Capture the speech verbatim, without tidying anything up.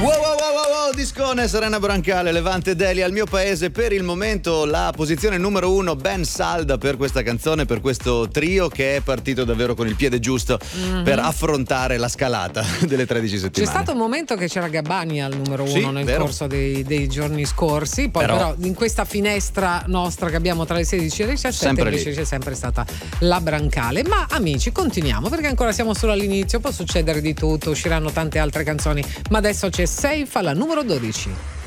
Wow, wow, wow, wow, wow, Discone, Serena Brancale, Levante Delia, al mio paese. Per il momento la posizione numero uno ben salda per questa canzone, per questo trio che è partito davvero con il piede giusto mm-hmm. per affrontare la scalata delle tredici settimane. C'è stato un momento che c'era Gabbani al numero uno sì, nel vero. corso dei, dei giorni scorsi, poi però... però in questa finestra nostra che abbiamo tra le sedici e le diciassette invece lì. C'è sempre stata la Brancale. Ma amici, continuiamo perché ancora siamo solo all'inizio, può succedere di tutto, usciranno tante altre canzoni, ma adesso c'è Safe alla numero dodici.